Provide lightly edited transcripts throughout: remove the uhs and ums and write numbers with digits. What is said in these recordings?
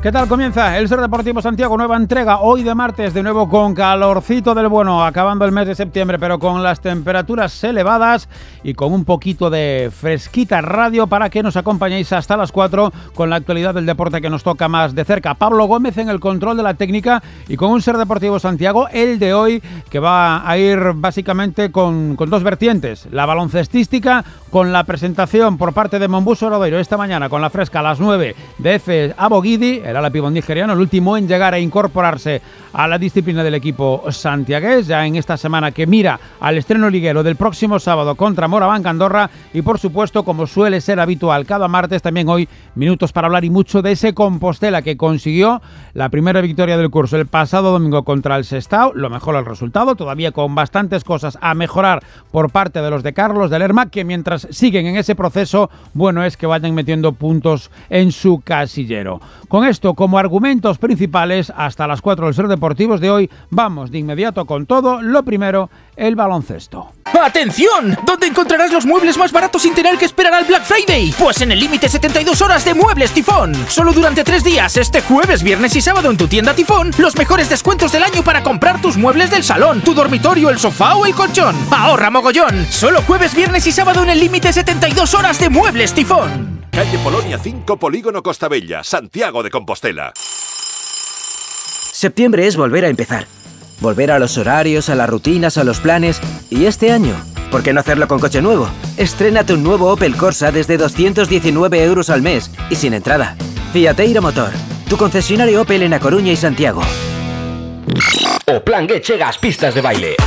¿Qué tal? Comienza el Ser Deportivo Santiago, nueva entrega hoy de martes, de nuevo con calorcito del bueno, acabando el mes de septiembre, pero con las temperaturas elevadas y con un poquito de fresquita radio para que nos acompañéis hasta las 4 con la actualidad del deporte que nos toca más de cerca. Pablo Gómez en el control de la técnica y con un Ser Deportivo Santiago, el de hoy, que va a ir básicamente con dos vertientes. La baloncestística, con la presentación por parte de Mombuso Rodeiro esta mañana con la fresca a las 9 de Efe Abogidi, el ala pivot nigeriano, el último en llegar a incorporarse a la disciplina del equipo santiagués, ya en esta semana que mira al estreno liguero del próximo sábado contra Moraván Andorra y por supuesto, como suele ser habitual cada martes, también hoy minutos para hablar y mucho de ese Compostela que consiguió la primera victoria del curso el pasado domingo contra el Sestao, lo mejor el resultado, todavía con bastantes cosas a mejorar por parte de los de Carlos de Lerma, que mientras siguen en ese proceso, bueno es que vayan metiendo puntos en su casillero. Con esto como argumentos principales, hasta las 4 del Ser Deportivos de hoy, vamos de inmediato con todo. Lo primero, el baloncesto. ¡Atención! ¿Dónde encontrarás los muebles más baratos sin tener que esperar al Black Friday? Pues en el límite 72 horas de Muebles Tifón. Solo durante 3 días, este jueves, viernes y sábado en tu tienda Tifón, los mejores descuentos del año para comprar tus muebles del salón, tu dormitorio, el sofá o el colchón. ¡Ahorra mogollón! Solo jueves, viernes y sábado en el límite 72 horas de Muebles Tifón. Calle Polonia 5, Polígono Costabella, Santiago de Compostela. Septiembre es volver a empezar. Volver a los horarios, a las rutinas, a los planes. Y este año, ¿por qué no hacerlo con coche nuevo? Estrénate un nuevo Opel Corsa desde 219 euros al mes y sin entrada. Fiateiro Motor, tu concesionario Opel en A Coruña y Santiago. O Plan G chega ás pistas de baile.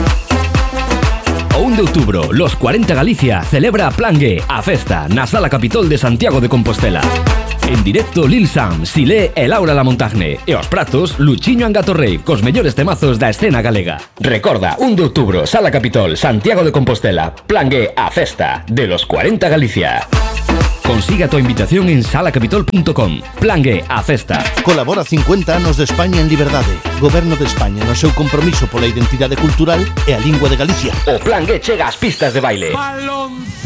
O 1 de outubro, los 40 Galicia celebra Plan G, a festa na Sala Capitol de Santiago de Compostela. En directo Lil Sam, Silé e Laura Lamontagne. E aos pratos, Luchiño Angatorrey, cos mellores temazos da escena galega. Recorda, 1 de outubro, Sala Capitol, Santiago de Compostela. Plan G, a festa de los 40 Galicia. Consiga tu invitación en salacapitol.com. Plan G, a festa. Colabora 50 anos de España en liberdade. Goberno de España no seu compromiso pola identidade cultural e a lingua de Galicia. O Plan G chega ás pistas de baile.